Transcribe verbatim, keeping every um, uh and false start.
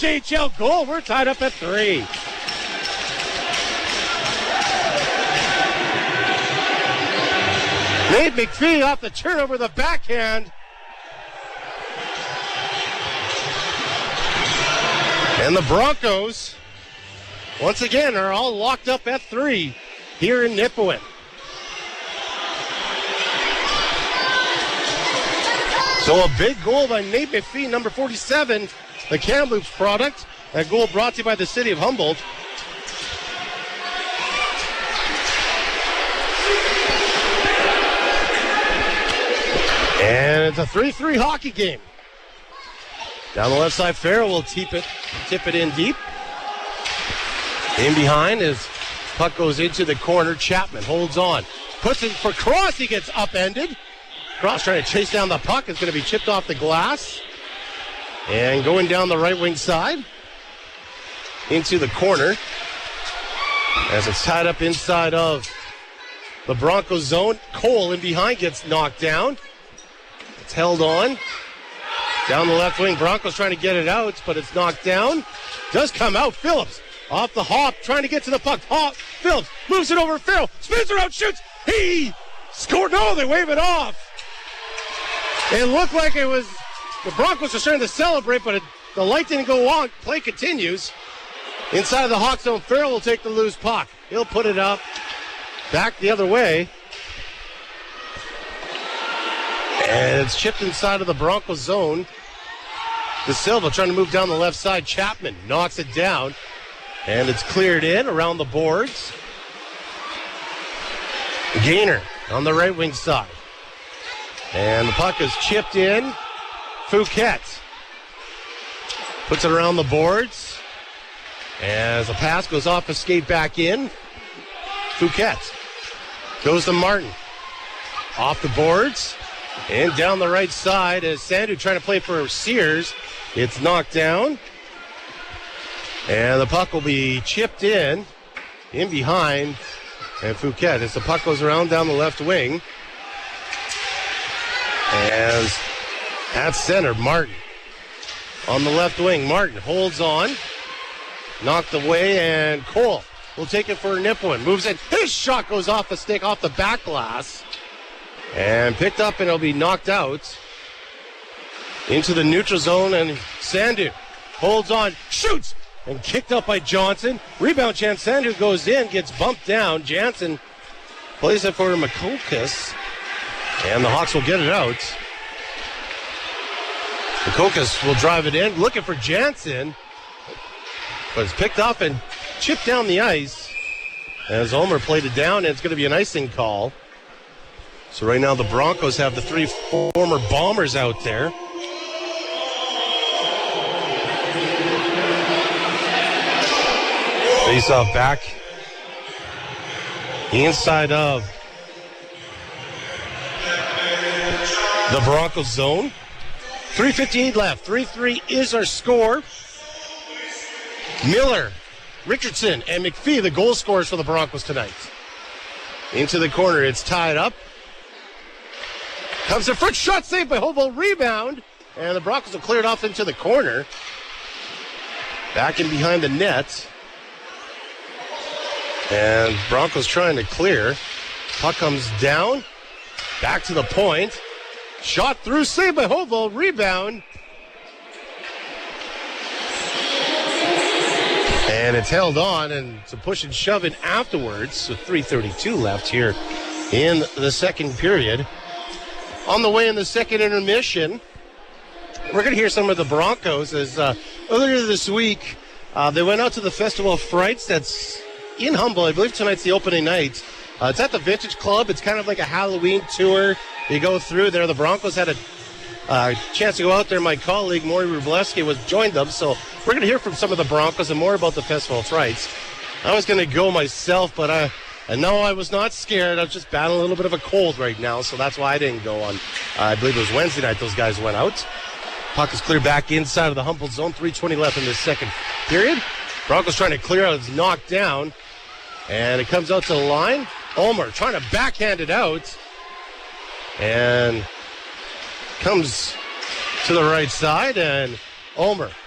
J H L goal. We're tied up at three. Nate McPhee off the turnover, the backhand. And the Broncos, once again, are all locked up at three here in Nipawin. So a big goal by Nate McPhee, number forty-seven, the Kamloops product. That goal brought to you by the city of Humboldt. And it's a three three hockey game. Down the left side, Farrell will tip it, tip it in deep. In behind as puck goes into the corner. Chapman holds on. Puts it for Cross. He gets upended. Cross trying to chase down the puck. It's going to be chipped off the glass. And going down the right wing side into the corner as it's tied up inside of the Broncos zone. Cole in behind gets knocked down. It's held on. Down the left wing, Broncos trying to get it out, but it's knocked down. Does come out. Phillips off the hop, trying to get to the puck. Hop, Phillips moves it over Farrell. Spins around, shoots. He scored. No, they wave it off. It looked like it was the Broncos were starting to celebrate, but it, the light didn't go on. Play continues. Inside of the Hawk zone, Farrell will take the loose puck. He'll put it up. Back the other way. And it's chipped inside of the Broncos zone. De Silva trying to move down the left side. Chapman knocks it down. And it's cleared in around the boards. Gainer on the right wing side. And the puck is chipped in. Fouquet puts it around the boards. As the pass goes off a skate back in. Fouquet goes to Martin. Off the boards. And down the right side as Sandu trying to play for Sears. It's knocked down. And the puck will be chipped in. In behind. And Fouquet, as the puck goes around down the left wing. As at center, Martin. On the left wing, Martin holds on. Knocked away, and Cole will take it for Nipawin. Moves it. His shot goes off the stick, off the back glass. And picked up, and it'll be knocked out into the neutral zone. And Sandu holds on, shoots, and kicked up by Johnson. Rebound chance. Sandu goes in, gets bumped down. Jansen plays it for McCulcus. And the Hawks will get it out. McCulcus will drive it in, looking for Jansen. But it's picked up and chipped down the ice. As Ulmer played it down, and it's going to be an icing call. So right now the Broncos have the three former Bombers out there. Face off back inside of the Broncos zone. three fifty-eight left. three three is our score. Miller, Richardson, and McPhee, the goal scorers for the Broncos tonight. Into the corner, it's tied up. Comes the first shot saved by Humboldt, rebound, and the Broncos will clear it off into the corner. Back in behind the net. And Broncos trying to clear. Puck comes down. Back to the point. Shot through, saved by Humboldt, rebound. And it's held on, and it's a push and shove it afterwards. So three thirty-two left here in the second period. On the way in the second intermission, we're going to hear some of the Broncos as uh, earlier this week, uh, they went out to the Festival of Frights that's in Humboldt. I believe tonight's the opening night. Uh, it's at the Vintage Club. It's kind of like a Halloween tour. You go through there. The Broncos had a uh, chance to go out there. My colleague, Maury Wroblewski, was joined them. So we're going to hear from some of the Broncos and more about the Festival of Frights. I was going to go myself, but I, I know I was not scared. I was just battling a little bit of a cold right now, so that's why I didn't go on. Uh, I believe it was Wednesday night those guys went out. Puck is cleared back inside of the Humboldt zone. three twenty left in the second period. Broncos trying to clear out. It's knocked down. And it comes out to the line. Ulmer trying to backhand it out. And comes to the right side. And Ulmer